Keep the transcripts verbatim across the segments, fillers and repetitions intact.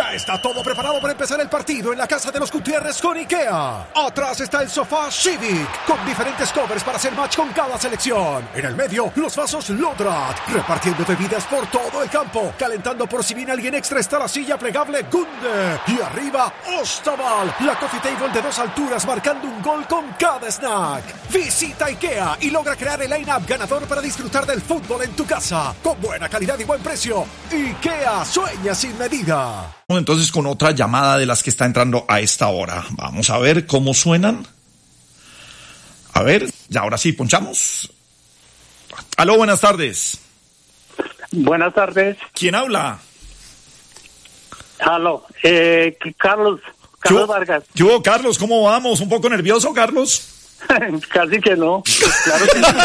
Ya está todo preparado para empezar el partido en la casa de los Gutiérrez con IKEA. Atrás está el sofá Civic, con diferentes covers para hacer match con cada selección. En el medio, los vasos Lodrat, repartiendo bebidas por todo el campo. Calentando por si viene alguien extra está la silla plegable Gunde. Y arriba, Ostaval, la coffee table de dos alturas marcando un gol con cada snack. Visita IKEA y logra crear el line-up ganador para disfrutar del fútbol en tu casa. Con buena calidad y buen precio. IKEA, sueña sin medida. Entonces con otra llamada de las que está entrando a esta hora. Vamos a ver cómo suenan. A ver, ya ahora sí, ponchamos. Aló, buenas tardes. Buenas tardes. ¿Quién habla? Aló, eh, Carlos, Carlos ¿Qué, Vargas. ¿Qué hubo, Carlos? ¿Cómo vamos? ¿Un poco nervioso, Carlos? Casi que no. Pues claro que sí.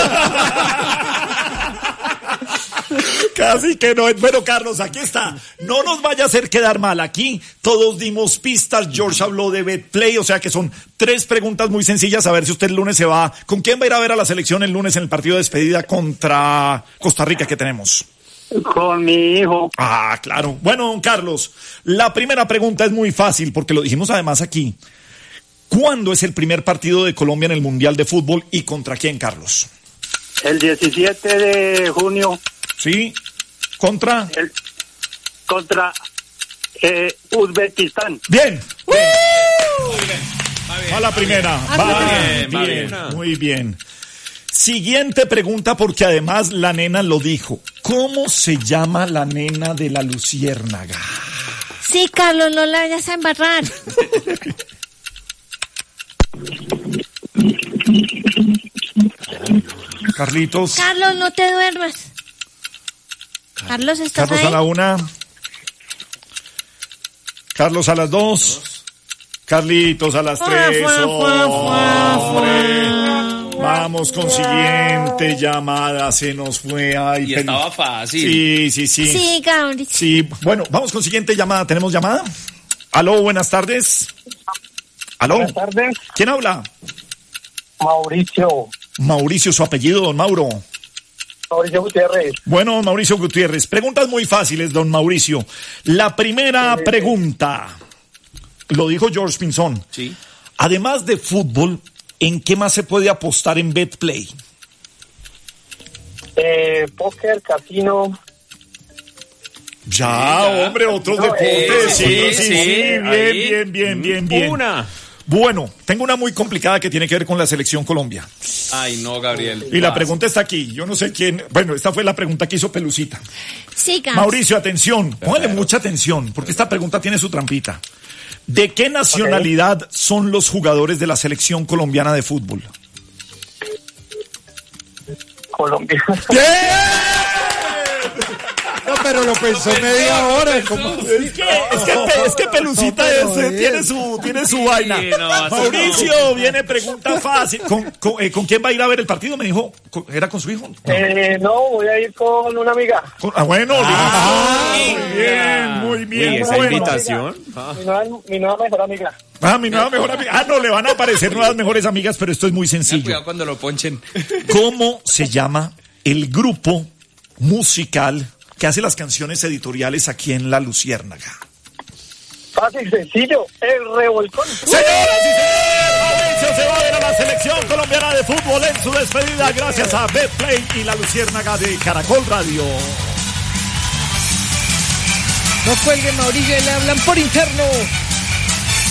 Casi que no. Bueno, Carlos, aquí está. No nos vaya a hacer quedar mal. Aquí todos dimos pistas. George habló de Betplay, o sea que son tres preguntas muy sencillas. A ver si usted el lunes se va. ¿Con quién va a ir a ver a la selección el lunes en el partido de despedida contra Costa Rica que tenemos? Con mi hijo. Ah, claro. Bueno, don Carlos, la primera pregunta es muy fácil porque lo dijimos además aquí. ¿Cuándo es el primer partido de Colombia en el Mundial de Fútbol y contra quién, Carlos? El diecisiete de junio. ¿Sí? ¿Contra? El, contra eh, Uzbekistán. Bien. Uh, bien. Muy bien. Va bien. A la primera. Va, va bien, bien, bien, bien. muy bien. Siguiente pregunta porque además la nena lo dijo. ¿Cómo se llama la nena de la luciérnaga? Sí, Carlos, no la vayas a embarrar. Carlitos. Carlos, no te duermas. Carlos, ¿estás Carlos ahí? a la una. Carlos a las dos. Carlitos a las tres. Hombre. Vamos con siguiente llamada. Se nos fue. Ay, y estaba fácil. Sí, sí, sí. Sí, Carlos. Sí, bueno, vamos con siguiente llamada. ¿Tenemos llamada? Aló, buenas tardes. Aló. Buenas tardes. ¿Quién habla? Mauricio. Mauricio, su apellido, don Mauro. Mauricio Gutiérrez. Bueno, don Mauricio Gutiérrez, preguntas muy fáciles, don Mauricio. La primera sí. pregunta, lo dijo George Pinzón. Sí. Además de fútbol, ¿en qué más se puede apostar en Betplay? Eh, póker, casino. Ya, hombre, otros no, deportes. Eh, sí, sí, sí, sí, bien, ahí. bien, bien, bien, bien. Una. Bueno, tengo una muy complicada que tiene que ver con la selección Colombia. Ay, no, Gabriel. Y la pregunta está aquí. Yo no sé quién. Bueno, esta fue la pregunta que hizo Pelucita. Sí, Carlos. Mauricio, atención. Póngale mucha atención, porque esta pregunta tiene su trampita. ¿De qué nacionalidad okay. son los jugadores de la selección colombiana de fútbol? Colombia. No, pero lo pensó media hora. ¿Cómo? Es que, es que, es que Pelucita es, tiene su, tiene su vaina. Sí, no, Mauricio, no. viene pregunta fácil. ¿Con, con, eh, ¿Con quién va a ir a ver el partido? Me dijo, ¿era con su hijo? No, eh, no voy a ir con una amiga. Con, ah, bueno, ah, listo. Muy bien, muy bien. ¿Y esa bueno. invitación? Ah. Mi, nueva, mi nueva mejor amiga. Ah, mi nueva mejor amiga. Ah, no, le van a aparecer nuevas mejores amigas, pero esto es muy sencillo. Cuidado cuando lo ponchen. ¿Cómo se llama el grupo musical que hace las canciones editoriales aquí en La Luciérnaga? Fácil, sencillo, el revolcón. Señoras y señores, Mauricio se va a ver a la selección colombiana de fútbol en su despedida gracias a Betplay y La Luciérnaga de Caracol Radio. No cuelguen, Mauricio, le hablan por interno.